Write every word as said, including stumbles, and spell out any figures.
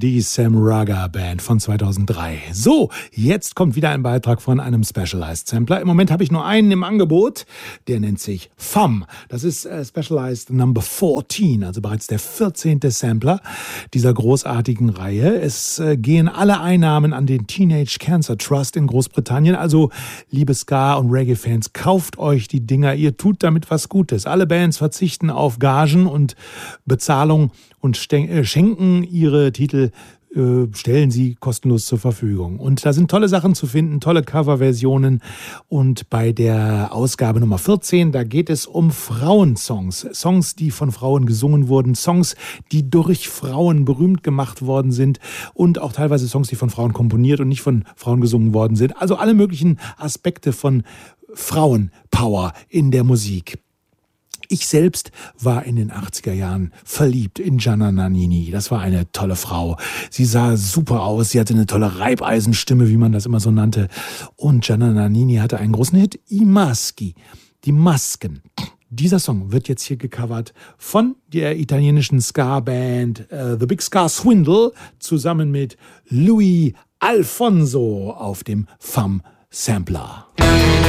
die Sam Raga Band von zweitausenddrei. So, jetzt kommt wieder ein Beitrag von einem Specialized Sampler. Im Moment habe ich nur einen im Angebot, der nennt sich Femme. Das ist äh, Specialized Number vierzehn, also bereits der vierzehnte Sampler dieser großartigen Reihe. Es äh, gehen alle Einnahmen an den Teenage Cancer Trust in Großbritannien. Also, liebe Ska- und Reggae-Fans, kauft euch die Dinger. Ihr tut damit was Gutes. Alle Bands verzichten auf Gagen und Bezahlung und schenken ihre Titel, äh, stellen sie kostenlos zur Verfügung. Und da sind tolle Sachen zu finden, tolle Coverversionen. Und bei der Ausgabe Nummer vierzehn, da geht es um Frauensongs. Songs, die von Frauen gesungen wurden, Songs, die durch Frauen berühmt gemacht worden sind und auch teilweise Songs, die von Frauen komponiert und nicht von Frauen gesungen worden sind. Also alle möglichen Aspekte von Frauenpower in der Musik. Ich selbst war in den achtziger Jahren verliebt in Gianna Nannini. Das war eine tolle Frau. Sie sah super aus. Sie hatte eine tolle Reibeisenstimme, wie man das immer so nannte. Und Gianna Nannini hatte einen großen Hit, I Maschi, die Masken. Dieser Song wird jetzt hier gecovert von der italienischen Ska-Band uh, The Big Ska Swindle zusammen mit Louis Alfonso auf dem Femme Sampler.